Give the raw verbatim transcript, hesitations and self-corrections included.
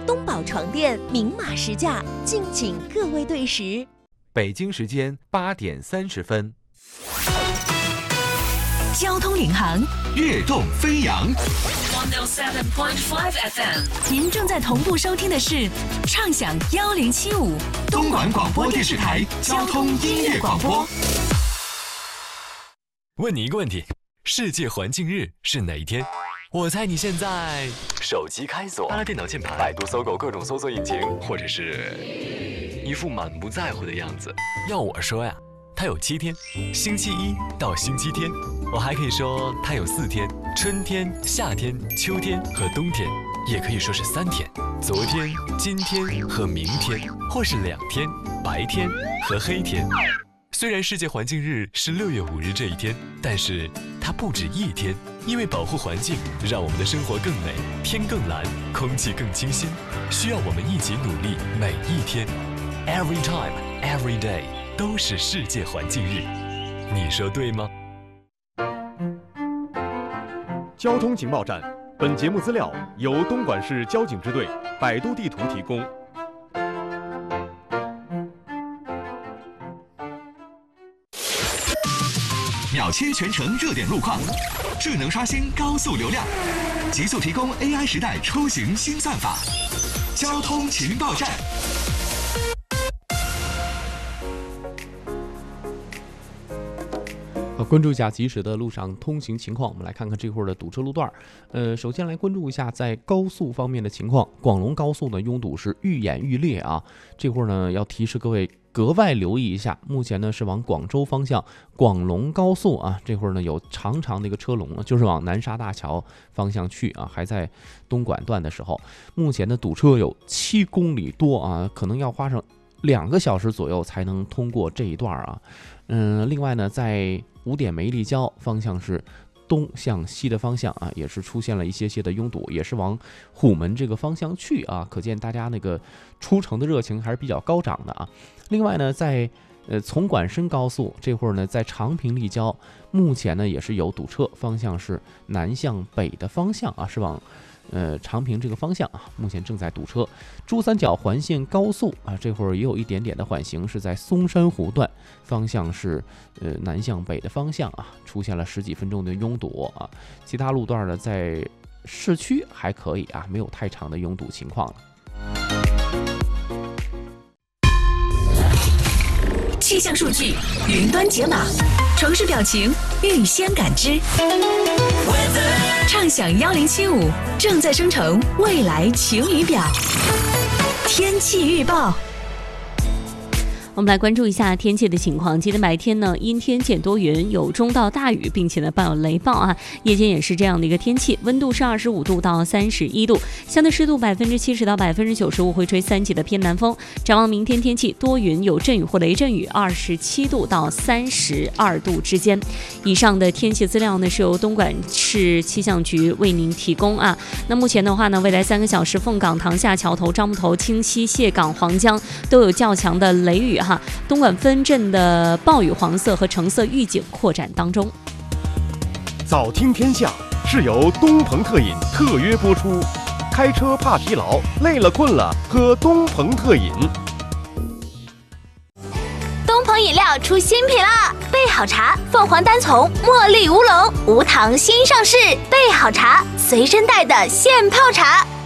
东宝床垫明码实价，敬请各位对时。 北京时间八点三十分。 交通领航， 跃动飞扬。 一零七点五 F M， 您正在同步收听的是畅享一零七五东莞广播电视台交通音乐广播。 问你一个问题，世界环境日是哪一天？我猜你现在手机开锁，按了电脑键盘，百度、搜狗各种搜索引擎，或者是一副满不在乎的样子。要我说呀，它有七天，星期一到星期天。我还可以说它有四天，春天、夏天、秋天和冬天，也可以说是三天，昨天、今天和明天，或是两天，白天和黑天。虽然世界环境日是六月五日这一天，但是它不止一天，因为保护环境，让我们的生活更美，天更蓝，空气更清新，需要我们一起努力，每一天 ，every time, every day 都是世界环境日，你说对吗？ 交通情报站，本节目资料由东莞市交警支队百度地图提供。 秒切全程热点路况，智能刷新高速流量，极速提供 A I 时代出行新算法。交通情报站。 关注一下即时的路上通行情况，我们来看看这会儿的堵车路段。呃，首先来关注一下在高速方面的情况。广龙高速呢拥堵是愈演愈烈啊，这会儿呢要提示各位格外留意一下。目前呢是往广州方向广龙高速啊，这会儿呢有长长的一个车龙，就是往南沙大桥方向去啊，还在东莞段的时候，目前的堵车有七公里多啊，可能要花上两个小时左右才能通过这一段啊。嗯，另外呢，在五点梅立交方向是东向西的方向啊，也是出现了一些些的拥堵，也是往虎门这个方向去啊，可见大家那个出城的热情还是比较高涨的啊。另外呢，在呃从莞深高速这会儿呢，在长平立交目前呢也是有堵车，方向是南向北的方向啊，是往呃长平这个方向啊，目前正在堵车。珠三角环线高速啊，这会儿也有一点点的缓行，是在松山湖段，方向是呃南向北的方向啊，出现了十几分钟的拥堵啊。其他路段呢，在市区还可以啊，没有太长的拥堵情况了。 气象数据云端解码，城市表情预先感知。畅享一零七五正在生成未来晴雨表。天气预报。 我们来关注一下天气的情况。今天白天呢，阴天见多云，有中到大雨，并且呢伴有雷暴啊。夜间也是这样的一个天气，温度是二十五度到三十一度，相对湿度百分之七十到百分之九十五，会吹三级的偏南风。展望明天天气多云，有阵雨或雷阵雨，二十七度到三十二度之间。以上的天气资料呢是由东莞市气象局为您提供啊。那目前的话呢，未来三个小时，凤岗、塘下、桥头、樟木头、清溪、蟹岗、黄江都有较强的雷雨哈。东莞分镇的暴雨黄色和橙色预警扩展当中。 早听天下是由东鹏特饮特约播出，开车怕疲劳，累了困了喝东鹏特饮。 东鹏饮料出新品啦！备好茶，凤凰单丛茉莉乌龙无糖新上市，备好茶随身带的现泡茶。